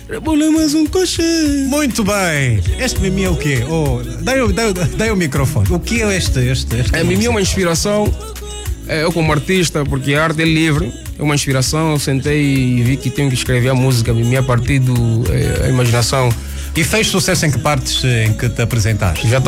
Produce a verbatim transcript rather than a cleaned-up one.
Rebola mais um coche. Muito bem. Este Mimi é o quê? Oh, dai, dai, dai o microfone. O que é este? este, este É, Mimi é uma inspiração. É, eu como artista, porque a arte é livre, é uma inspiração. Eu sentei e vi que tenho que escrever a música Mimi a partir da é, imaginação. E fez sucesso em que partes em que te apresentaste? Já